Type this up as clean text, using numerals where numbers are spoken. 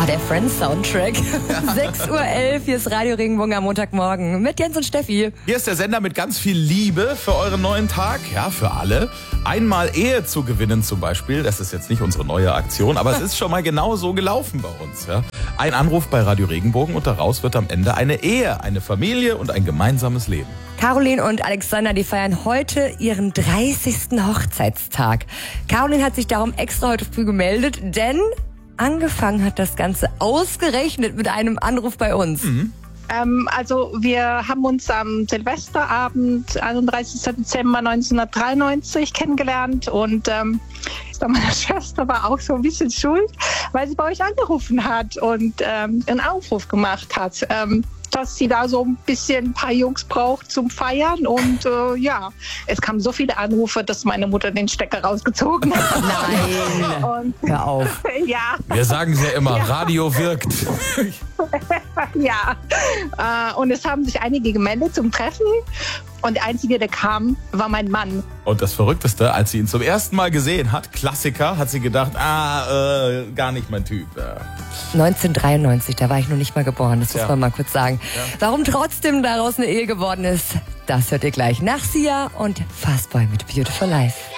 Der Friends-Soundtrack. 6:11 Uhr, hier ist Radio Regenbogen am Montagmorgen mit Jens und Steffi. Hier ist der Sender mit ganz viel Liebe für euren neuen Tag. Ja, für alle. Einmal Ehe zu gewinnen zum Beispiel. Das ist jetzt nicht unsere neue Aktion, aber es ist schon mal genau so gelaufen bei uns. Ja. Ein Anruf bei Radio Regenbogen und daraus wird am Ende eine Ehe, eine Familie und ein gemeinsames Leben. Caroline und Alexander, die feiern heute ihren 30. Hochzeitstag. Caroline hat sich darum extra heute früh gemeldet, denn angefangen hat das Ganze ausgerechnet mit einem Anruf bei uns. Also wir haben uns am Silvesterabend, 31. Dezember 1993 kennengelernt und meine Schwester war auch so ein bisschen schuld, weil sie bei euch angerufen hat und einen Aufruf gemacht hat. Dass sie da so ein paar Jungs braucht zum Feiern und es kamen so viele Anrufe, dass meine Mutter den Stecker rausgezogen hat. Nein, und, hör auf. Ja. Wir sagen es ja immer, Radio wirkt. Ja, und es haben sich einige gemeldet zum Treffen und der Einzige, der kam, war mein Mann. Und das Verrückteste, als sie ihn zum ersten Mal gesehen hat, Klassiker, hat sie gedacht, gar nicht mein Typ. 1993, da war ich noch nicht mal geboren, das muss Ja. man mal kurz sagen. Ja. Warum trotzdem daraus eine Ehe geworden ist, das hört ihr gleich nach Sia und Fastboy mit Beautiful Life.